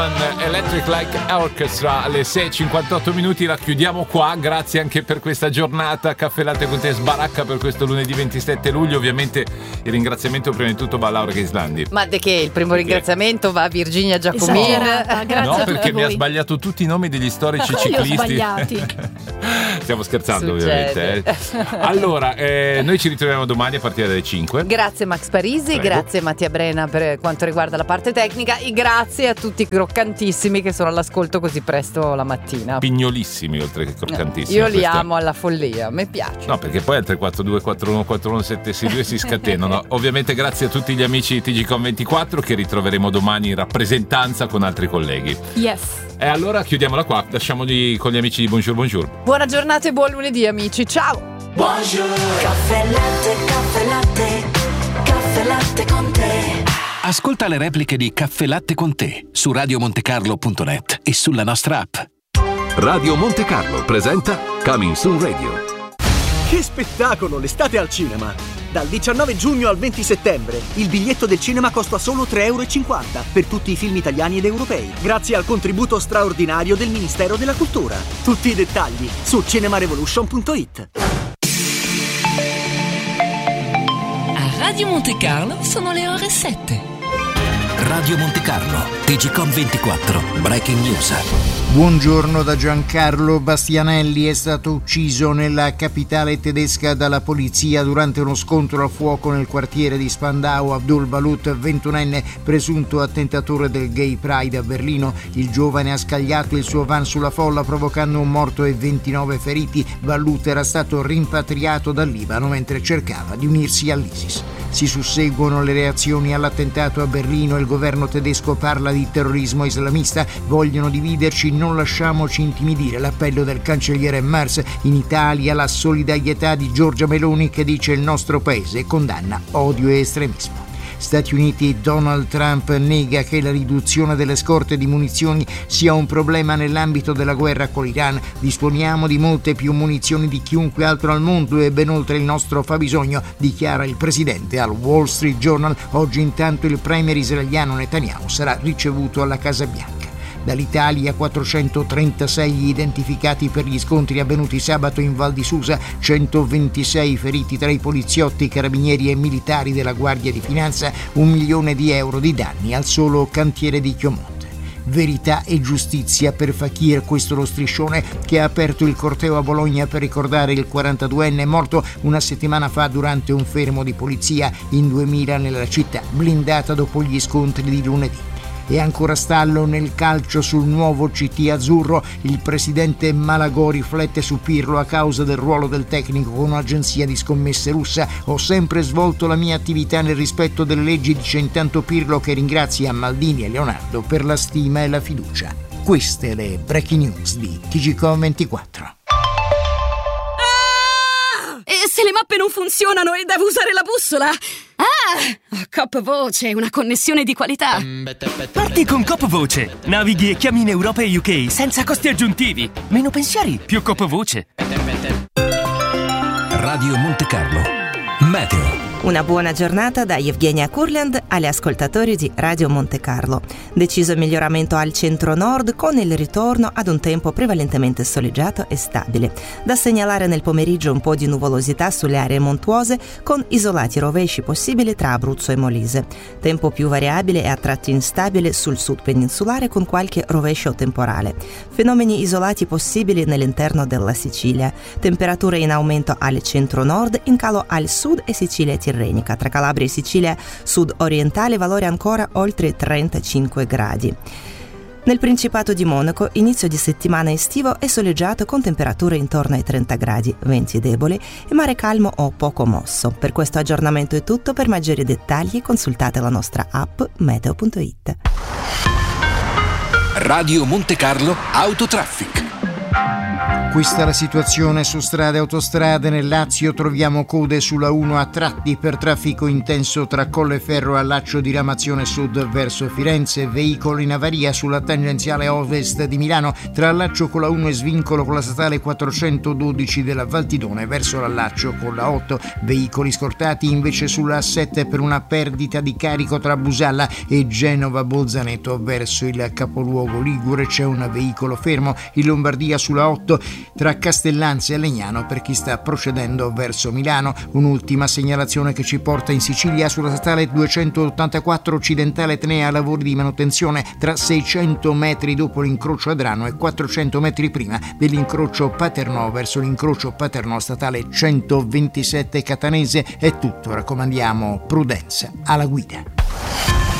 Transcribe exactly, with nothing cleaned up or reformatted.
Electric Light Orchestra alle sei e cinquantotto minuti, la chiudiamo qua. Grazie anche per questa giornata. Caffè Latte con te sbaracca per questo lunedì ventisette luglio. Ovviamente il ringraziamento prima di tutto va a Laura Ghislandi. Ma de che? Il primo ringraziamento va a Virginia Giacomin. Grazie. No, a perché mi voi. ha sbagliato tutti i nomi degli storici Ma ciclisti. li ho sbagliati. Stiamo scherzando. Succede. Ovviamente eh. Allora eh, noi ci ritroviamo domani a partire dalle cinque. Grazie Max Parisi, Prego. grazie Mattia Brena per quanto riguarda la parte tecnica e grazie a tutti i croccantissimi che sono all'ascolto così presto la mattina. Pignolissimi oltre che croccantissimi. Io li Questo- amo alla follia, mi piace. No, perché poi al tre quattro due quattro uno quattro uno sette sei due si scatenano. Ovviamente grazie a tutti gli amici di T G Com ventiquattro che ritroveremo domani in rappresentanza con altri colleghi. Yes. E allora chiudiamola qua, lasciamoli con gli amici di Bonjour Bonjour. Buona giornata e buon lunedì amici, ciao! Bonjour. Caffè latte, caffè latte, caffè latte con te. Ascolta le repliche di Caffè Latte con te su radio monte carlo punto net e sulla nostra app. Radio Monte Carlo presenta Coming Soon Radio. Che spettacolo, l'estate al cinema! Dal diciannove giugno al venti settembre il biglietto del cinema costa solo tre e cinquanta euro per tutti i film italiani ed europei, grazie al contributo straordinario del Ministero della Cultura. Tutti i dettagli su cinemarevolution punto it. A Radio Monte Carlo sono le ore sette. Radio Monte Carlo, T G Com ventiquattro, Breaking News. Buongiorno da Giancarlo Bastianelli. È stato ucciso nella capitale tedesca dalla polizia durante uno scontro a fuoco nel quartiere di Spandau. Abdul Balut, ventunenne, presunto attentatore del Gay Pride a Berlino. Il giovane ha scagliato il suo van sulla folla provocando un morto e ventinove feriti. Balut era stato rimpatriato dal Libano mentre cercava di unirsi all'ISIS. Si susseguono le reazioni all'attentato a Berlino. Il governo tedesco parla di terrorismo islamista. Vogliono dividerci, non lasciamoci intimidire. L'appello del cancelliere Merz. In Italia la solidarietà di Giorgia Meloni che dice il nostro paese condanna odio e estremismo. Stati Uniti. Donald Trump nega che la riduzione delle scorte di munizioni sia un problema nell'ambito della guerra con l'Iran. Disponiamo di molte più munizioni di chiunque altro al mondo e ben oltre il nostro fabbisogno, dichiara il presidente al Wall Street Journal. Oggi intanto il premier israeliano Netanyahu sarà ricevuto alla Casa Bianca. Dall'Italia quattrocentotrentasei gli identificati per gli scontri avvenuti sabato in Val di Susa, centoventisei feriti tra i poliziotti, carabinieri e militari della Guardia di Finanza, un milione di euro di danni al solo cantiere di Chiomonte. Verità e giustizia per Fakir, questo lo striscione che ha aperto il corteo a Bologna per ricordare il quarantaduenne morto una settimana fa durante un fermo di polizia in duemila nella città blindata dopo gli scontri di lunedì. E ancora stallo nel calcio sul nuovo C T azzurro. Il presidente Malagò riflette su Pirlo a causa del ruolo del tecnico con un'agenzia di scommesse russa. Ho sempre svolto la mia attività nel rispetto delle leggi, dice intanto Pirlo, che ringrazia Maldini e Leonardo per la stima e la fiducia. Queste le breaking news di T G Com ventiquattro. E se le mappe non funzionano e devo usare la bussola? Ah! Cop Voce, una connessione di qualità. Parti con Cop Voce. Navighi e chiami in Europa e U K senza costi aggiuntivi. Meno pensieri, più Cop Voce. Radio Monte Carlo, Meteo. Una buona giornata da Evgenia Kurland agli ascoltatori di Radio Monte Carlo. Deciso miglioramento al centro-nord con il ritorno ad un tempo prevalentemente soleggiato e stabile. Da segnalare nel pomeriggio un po' di nuvolosità sulle aree montuose con isolati rovesci possibili tra Abruzzo e Molise. Tempo più variabile e a tratti instabile sul sud peninsulare con qualche rovescio temporale. Fenomeni isolati possibili nell'interno della Sicilia. Temperature in aumento al centro-nord, in calo al sud e Sicilia tirrenica. Tra Calabria e Sicilia sud-orientale valore ancora oltre trentacinque gradi. Nel Principato di Monaco inizio di settimana estivo e soleggiato con temperature intorno ai trenta gradi, venti deboli e mare calmo o poco mosso. Per questo aggiornamento è tutto. Per maggiori dettagli consultate la nostra app meteo punto it. Radio Monte Carlo Autotraffic. Questa è la situazione su strade e autostrade. Nel Lazio troviamo code sulla uno a tratti per traffico intenso tra Colleferro e Allaccio diramazione sud verso Firenze, veicolo in avaria sulla tangenziale ovest di Milano tra Allaccio con la uno e svincolo con la statale quattrocentododici della Valtidone verso l'Allaccio con la otto, veicoli scortati invece sulla A sette per una perdita di carico tra Busalla e Genova Bolzaneto verso il capoluogo ligure. C'è un veicolo fermo in Lombardia sulla otto tra Castellanza e Legnano per chi sta procedendo verso Milano. Un'ultima segnalazione che ci porta in Sicilia sulla statale duecentottantaquattro occidentale Tenea, lavori di manutenzione tra seicento metri dopo l'incrocio Adrano e quattrocento metri prima dell'incrocio Paternò verso l'incrocio Paternò statale centoventisette Catanese. È tutto, raccomandiamo prudenza alla guida.